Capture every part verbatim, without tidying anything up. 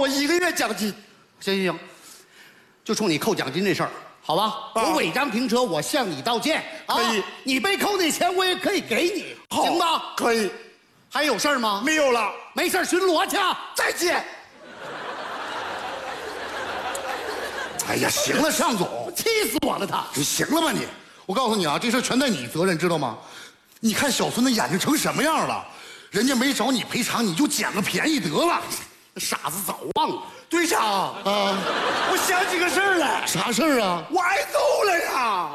我一个月奖金。 行行行，就冲你扣奖金这事儿，好吧？ 啊我违章停车，我向你道歉。啊、 可以， 你被扣那钱我也可以给你， 好行吧？ 可以。 还有事儿吗？ 没有了， 没事儿巡逻去啊。 再见。 哎呀，行了，向总， 气死我了他！ 你行了吧你？我告诉你啊，这事全在你责任，知道吗？你看小孙子眼睛成什么样了？人家没找你赔偿，你就捡个便宜得了。 傻子早忘了。 队长啊，我想起个事儿来。 啥事儿啊？ 我挨揍了呀！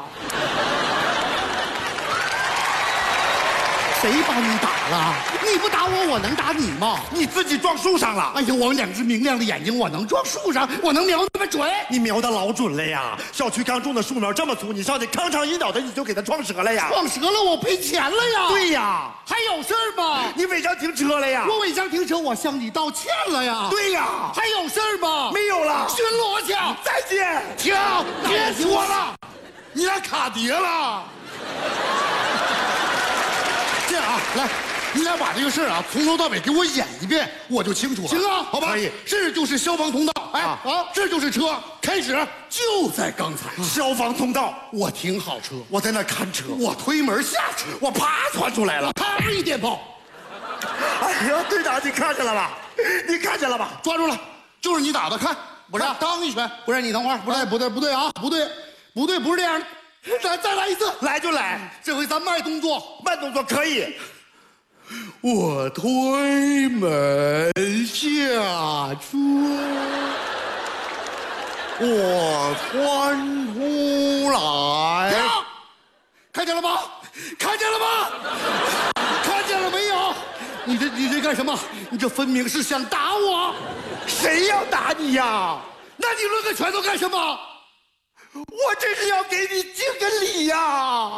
谁把你打了？你不打我，我能打你吗？ 你自己撞树上了。 哎呀，我两只明亮的眼睛，我能撞树上，我能瞄那么准。 你瞄的老准了呀！小区刚种的树苗这么粗，你上去吭哧一脑袋，你就给它撞折了呀！ 撞折了，我赔钱了呀！ 对呀， 还有事儿吗？ 你违章停车了呀！ 我违章停车，我向你道歉了呀！ 对呀， 还有事儿吗？ 没有了。 巡逻去！ 再见！ 停！别说了，你俩卡碟了。这样啊，来，你俩把这个事儿啊从头到尾给我演一遍，我就清楚了。 行啊， 好吧？ 可以。 这就是消防通道，哎啊啊，这就是车，开始就在刚才。 消防通道， 我停好车， 我在那看车， 我推门下车， 我啪窜出来了。 啪一电炮， 哎呀，队长，你看见了吧？你看见了吧？ 抓住了，就是你打的，看， 不是看当一拳， 不是你等会儿，不对不对不对啊，不对不对，不是这样的，再再来一次， 来就来， 这回咱慢动作。 慢动作可以。 我推门下车，我窜出来。 停！看见了吗？看见了吗？看见了没有？你这你这干什么？你这分明是想打我！ 谁要打你呀？ 那你抡个拳头干什么？ 我这是要给你敬个礼呀！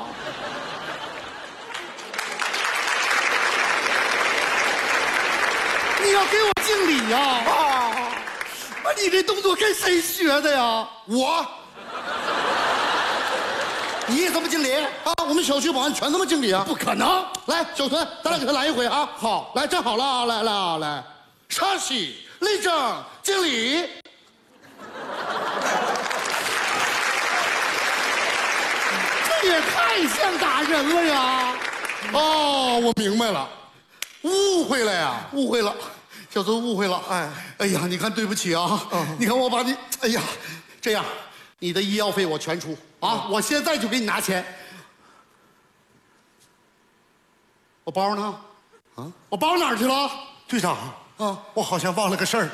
你要给我敬礼呀！ 啊！ 那你这动作跟谁学的呀？ 我你怎么敬礼？ 啊，我们小区保安全他妈敬礼啊！ 不可能！ 来，小屯，咱俩给他来一回啊！好，来，站好了啊！来来啊，来，插起，立正，敬礼。 这也太像打人了呀！ 哦，我明白了，误会了呀！ 误会了，小孙误会了。 哎， 哎呀，你看，对不起啊！你看我把你，哎呀，这样，你的医药费我全出啊！我现在就给你拿钱。我包呢？啊，我包哪儿去了？ 队长啊， 我好像忘了个事儿。